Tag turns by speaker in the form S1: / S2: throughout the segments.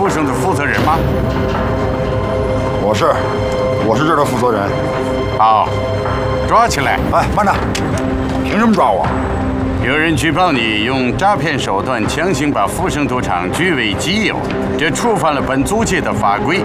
S1: 富生的负责人吗？
S2: 我是这儿的负责人。
S1: 好，抓起来！
S2: 哎，慢着，凭什么抓我？
S1: 有人举报你用诈骗手段强行把富生赌场据为己有，这触犯了本租界的法规。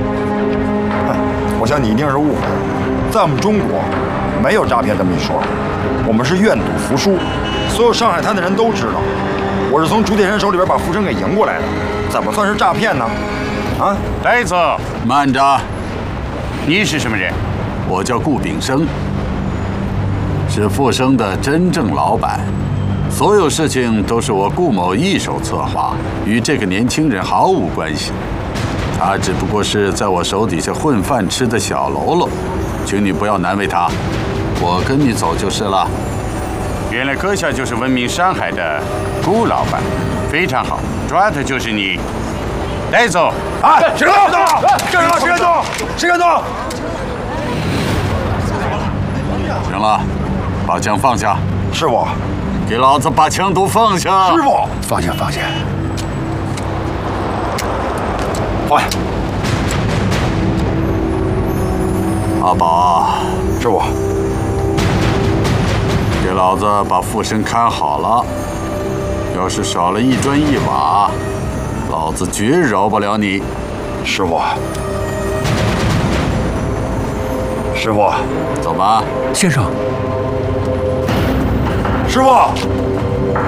S2: 我想你一定是误会了，在我们中国，没有诈骗这么一说，我们是愿赌服输。所有上海滩的人都知道，我是从朱铁山手里边把富生给赢过来的，怎么算是诈骗呢？啊，
S1: 呆子，慢着！你是什么人？
S3: 我叫顾炳生，是富生的真正老板。所有事情都是我顾某一手策划，与这个年轻人毫无关系。他只不过是在我手底下混饭吃的小喽啰，请你不要难为他。我跟你走就是了。
S1: 原来阁下就是闻名上海的顾老板，非常好，抓的就是你。带走！
S2: 哎，谁敢动？干什么？谁敢动？谁敢动？
S3: 行了，把枪放下。
S2: 师傅，
S3: 给老子把枪都放下！
S2: 师傅，
S4: 放下，放下。
S2: 放下。
S3: 阿宝，
S2: 师傅，
S3: 给老子把富生看好了。要是少了一砖一瓦，老子绝饶不了你。
S2: 师傅，师傅，
S3: 走吧。
S4: 先生，
S2: 师傅。